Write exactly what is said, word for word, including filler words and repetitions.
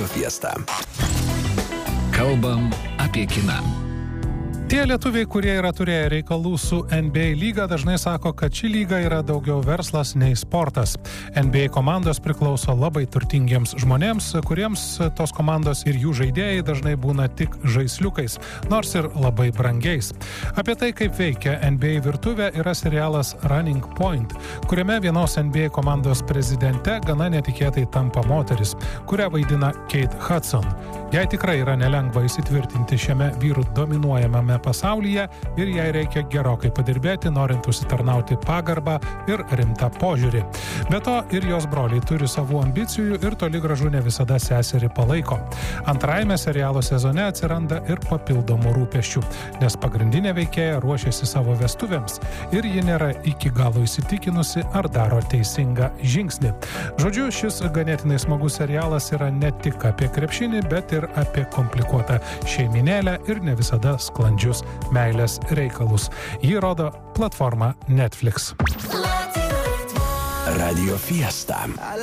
Radio Fiesta. Kalbam apie kiną. Tie lietuviai, kurie yra turėję reikalų su N B A lyga, dažnai sako, kad ši lyga yra daugiau verslas nei sportas. N B A komandos priklauso labai turtingiems žmonėms, kuriems tos komandos ir jų žaidėjai dažnai būna tik žaisliukais, nors ir labai brangiais. Apie tai, kaip veikia N B A virtuvė, yra serialas Running Point, kuriame vienos N B A komandos prezidente gana netikėtai tampa moteris, kurią vaidina Kate Hudson. Jai tikrai yra nelengva įsitvirtinti šiame vyrų dominuojamame pasaulyje ir jai reikia gerokai padirbėti, norint užsitarnauti pagarbą ir rimtą požiūrį. Be to ir jos broliai turi savų ambicijų ir toli gražu ne visada seserį palaiko. Antrajame serialo sezone atsiranda ir papildomų rūpesčių, nes pagrindinė veikėja ruošiasi savo vestuvėms ir ji nėra iki galo įsitikinusi, ar daro teisingą žingsnį. Žodžiu, šis ganėtinai smagus serialas yra ne tik apie krepšinį, bet ir apie komplikuotą šeiminėlę ir ne visada sklandžius meilės reikalus. Jį rodo platforma Netflix. Radio Fiesta.